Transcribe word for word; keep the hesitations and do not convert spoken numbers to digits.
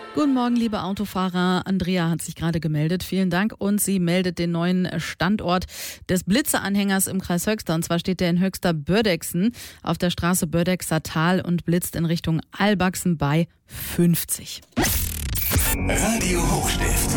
Guten Morgen, liebe Autofahrer. Andrea hat sich gerade gemeldet. Vielen Dank. Und sie meldet den neuen Standort des Blitze-Anhängers im Kreis Höxter. Und zwar steht der in Höxter-Bördexen auf der Straße Bördexer Tal und blitzt in Richtung Albachsen bei fünfzig. Radio Hochstift.